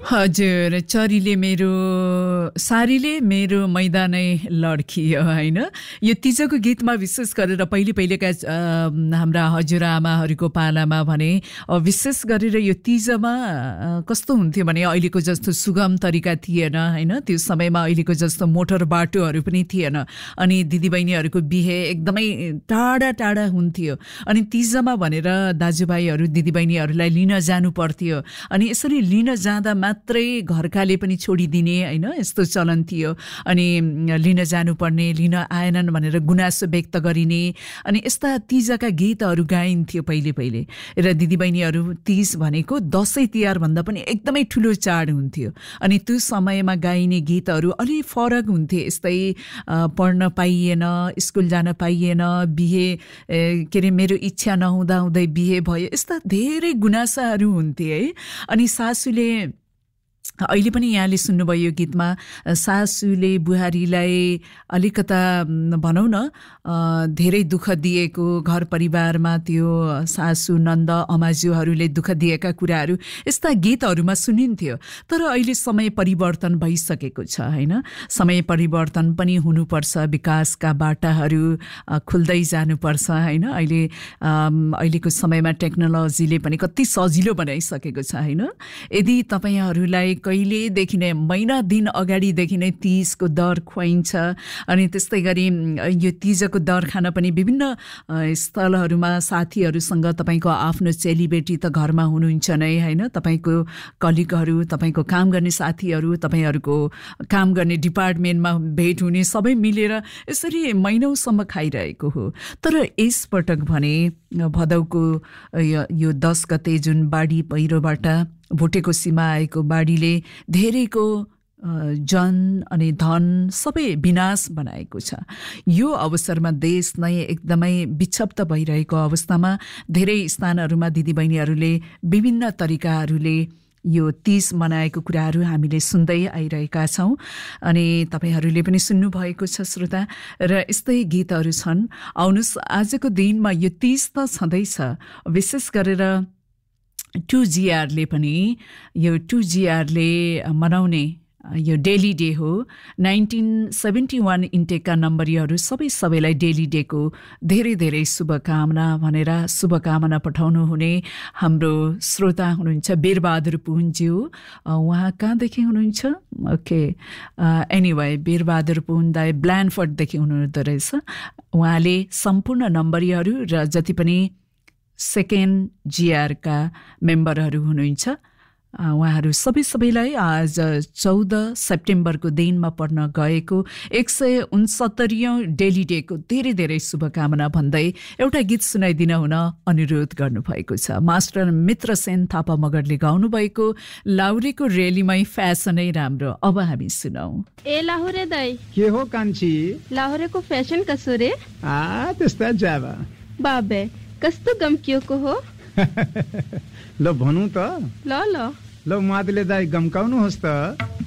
हजुर, चरीले मेरो सारीले मेरो मैदानै लड्कियो हैन। यो तीजको गीतमा विशेष गरेर पहिलेका हाम्रा हजुरआमाहरूको पालामा भने विशेष गरेर यो तीजमा कस्तो हुन्थ्यो भने अहिलेको जस्तो सुगम तरिका थिएन हैन। त्यो समयमा अहिलेको जस्तो मोटर बाटोहरू पनि थिएन अनि दिदीबहिनीहरूको बिहे एकदमै टाढा टाढा हुन्थ्यो अनि तीजमा भनेर दाजुभाइहरू दिदीबहिनीहरूलाई लिन जानु पर्थ्यो अनि यसरी लिन जाँदा मात्रै घरकाले पनि छोडिदिने हैन, यस्तो चलन थियो। अनि लिन जानुपर्ने, लिन आएनन् भनेर गुनासो व्यक्त गरिने अनि यस्ता तीजका गीतहरू गाइन्थ्यो पहिले र दिदीबहिनीहरू तीज भनेको दसैँ तिहार भन्दा पनि एकदमै ठुलो चाड हुन्थ्यो अनि त्यो समयमा गाइने गीतहरू अलि फरक हुन्थे। यस्तै पढ्न पाइएन, स्कुल जान पाइएन, बिहे के अरे मेरो इच्छा नहुँदै बिहे भयो, यस्ता धेरै गुनासाहरू हुन्थे है। अनि सासूले अहिले पनि यहाँले सुन्नुभयो गीतमा सासूले बुहारीलाई अलिकता भनौँ न धेरै दुःख दिएको, घर परिवारमा त्यो सासू नन्द अमाजुहरूले दुःख दिएका कुराहरू यस्ता गीतहरूमा सुनिन्थ्यो। तर अहिले समय परिवर्तन भइसकेको छ हैन। समय परिवर्तन पनि हुनुपर्छ, विकासका बाटाहरू खुल्दै जानुपर्छ हैन। अहिलेको समयमा टेक्नोलोजीले पनि कति सजिलो बनाइसकेको छ हैन। यदि तपाईँहरूलाई कहिलेदेखि नै महिना दिन अगाडिदेखि नै तीजको दर खुवाइन्छ अनि त्यस्तै गरी यो तीजको दर खान पनि विभिन्न स्थलहरूमा साथीहरूसँग तपाईँको आफ्नो चेलीबेटी त घरमा हुनुहुन्छ नै हैन, तपाईँको कलिगहरू, तपाईँको काम गर्ने साथीहरू, तपाईँहरूको काम गर्ने डिपार्टमेन्टमा भेट हुने सबै मिलेर यसरी महिनौसम्म खाइरहेको हो। तर यसपटक भने भदौको यो 10 गते जुन बाढी पहिरोबाट भुटेको सीमा आएको बाढीले धेरैको जन अनि धन सबै विनाश बनाएको छ। यो अवसरमा देश नै एकदमै विक्षिप्त भइरहेको अवस्थामा धेरै स्थानहरूमा दिदीबहिनीहरूले विभिन्न तरिकाहरूले यो तीज मनाएको कुराहरू हामीले सुन्दै आइरहेका छौँ अनि तपाईँहरूले पनि सुन्नुभएको छ श्रोता। र यस्तै गीतहरू छन्। आउनुहोस् आजको दिनमा यो तीज त छँदैछ, विशेष गरेर 2GRले पनि यो 2GRले मनाउने यो डेली डे हो। 1971 इन्टेकका नम्बरीहरू सबैलाई डेली डेको धेरै धेरै शुभकामना भनेर शुभकामना पठाउनु हुने हाम्रो श्रोता हुनुहुन्छ वीरबहादुर पुनज्यू। उहाँ कहाँदेखि हुनुहुन्छ? ओके, एनिवे वीरबहादुर पुन दाई ब्ल्यान्डफोर्डदेखि हुनुहुँदो रहेछ। उहाँले सम्पूर्ण नम्बरीहरू र जति पनि सेकेन्ड GRका मेम्बरहरू हुनुहुन्छ उहाँहरू सबैलाई आज 14 सेप्टेम्बरको दिनमा पर्न गएको 169औं डेली डेको धेरै धेरै शुभकामना भन्दै एउटा गीत सुनाइदिन हुन अनुरोध गर्नुभएको छ। मास्टर मित्रसेन थापा मगरले गाउनुभएको लाहुरेको रेलीमै फ्यासनै राम्रो। अब हामी सुनौ। ए लाहुरे दाइ के हो कान्छी? लाहुरेको फ्यासन कसो रे? त्यस्ता जाबा बाबे कस्तो गम्किएको हो? ल भनौँ त। ल मादले दाइ गम्काउनुहोस् त।